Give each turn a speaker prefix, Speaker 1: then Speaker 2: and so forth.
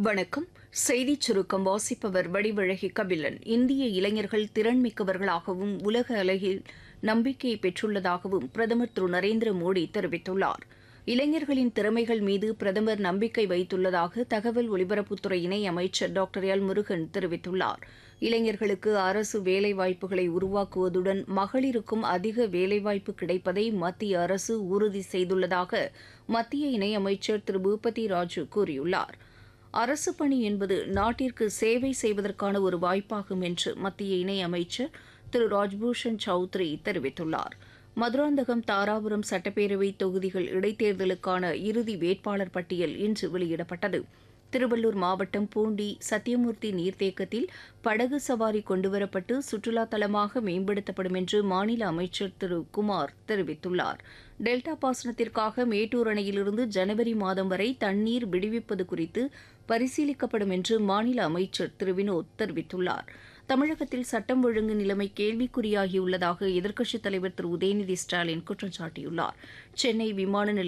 Speaker 1: வணக்கம். செய்திச் சுருக்கம் வாசிப்பவர் வடிவழகி கபிலன். இந்திய இளைஞர்கள் திறன்மிக்கவர்களாகவும் உலக அளவில் நம்பிக்கையை பெற்றுள்ளதாகவும் பிரதமர் திரு நரேந்திர மோடி தெரிவித்துள்ளார். இளைஞர்களின் திறமைகள் மீது பிரதமர் நம்பிக்கை வைத்துள்ளதாக தகவல் ஒலிபரப்புத்துறை இணையமைச்சர் டாக்டர் எல் முருகன் தெரிவித்துள்ளார். இளைஞர்களுக்கு அரசு வேலைவாய்ப்புகளை உருவாக்குவதுடன் மகளிருக்கும் அதிக வேலைவாய்ப்பு கிடைப்பதை மத்திய அரசு உறுதி செய்துள்ளதாக மத்திய இணையமைச்சர் திரு பூபதி ராஜு கூறியுள்ளார். அரசு பணி என்பது நாட்டிற்கு சேவை செய்வதற்கான ஒரு வாய்ப்பாகும் என்று மத்திய இணையமைச்சர் திரு ராஜ்பூஷன் சௌத்ரி தெரிவித்துள்ளார். மதுராந்தகம், தாராபுரம் சட்டப்பேரவை தொகுதிகள் இடைத்தேர்தலுக்கான இறுதி வேட்பாளர் பட்டியல் இன்று வெளியிடப்பட்டது. திருவள்ளூர் மாவட்டம் பூண்டி சத்தியமூர்த்தி நீர்த்தேக்கத்தில் படகு சவாரி கொண்டுவரப்பட்டு சுற்றுலா தலமாக மேம்படுத்தப்படும் என்று மாநில அமைச்சர் திரு குமார் தெரிவித்துள்ளார். டெல்டா பாசனத்திற்காக மேட்டூர் அணையிலிருந்து ஜனவரி மாதம் வரை தண்ணீர் விடுவிப்பது குறித்து பரிசீலிக்கப்படும் என்று மாநில அமைச்சர் திரு வினோத் தெரிவித்துள்ளார். தமிழகத்தில் சட்டம் ஒழுங்கு நிலைமை கேள்விக்குறியாகியுள்ளதாக எதிர்க்கட்சித் தலைவர் திரு உதயநிதி ஸ்டாலின் குற்றம் சாட்டியுள்ளார். சென்னை விமான நிலையம்